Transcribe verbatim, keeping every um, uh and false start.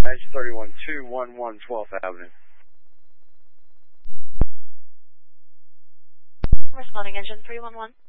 Engine thirty-one two one one twelfth Avenue. Responding engine three one one.